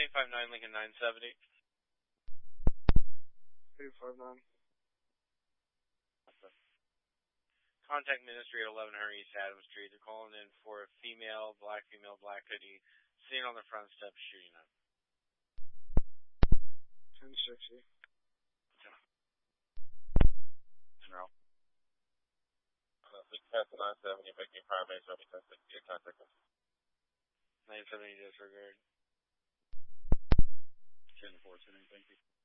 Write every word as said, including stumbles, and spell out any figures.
eight five nine Lincoln nine seventy. eight five nine. Contact Ministry at eleven hundred East Adams Street. They're calling in for a female, black female, black hoodie, sitting on the front steps shooting up. ten sixty. General. Uh, six past nine seventy, making fire base over ten sixty, contact us. nine seventy disregard. ten four, thank you.